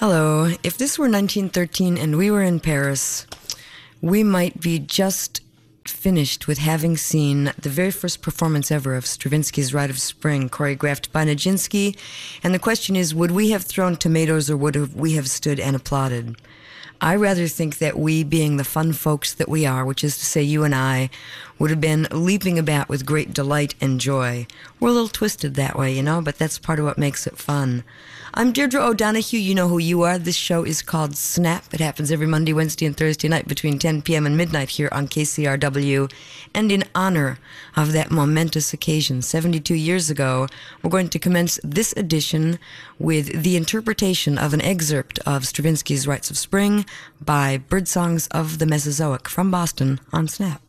Hello. If this were 1913 and we were in Paris, we might be just finished with having seen the very first performance ever of Stravinsky's Rite of Spring, choreographed by Nijinsky. And the question is, would we have thrown tomatoes or would we have stood and applauded? I rather think that we, being the fun folks that we are, which is to say you and I, would have been leaping about with great delight and joy. We're a little twisted that way, but that's part of what makes it fun. I'm Deirdre O'Donoghue. You know who you are. This show is called Snap. It happens every Monday, Wednesday, and Thursday night between 10 p.m. and midnight here on KCRW. And in honor of that momentous occasion, 72 years ago, we're going to commence this edition with the interpretation of an excerpt of Stravinsky's Rites of Spring by Birdsongs of the Mesozoic from Boston on Snap.